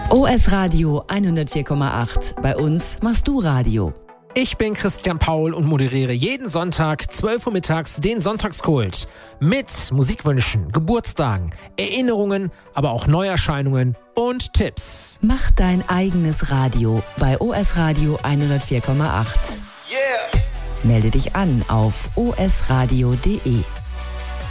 OS Radio 104,8. Bei uns machst du Radio. Ich bin Christian Paul und moderiere jeden Sonntag 12 Uhr mittags den Sonntagskult. Mit Musikwünschen, Geburtstagen, Erinnerungen, aber auch Neuerscheinungen und Tipps. Mach dein eigenes Radio bei OS Radio 104,8. Yeah. Melde dich an auf osradio.de.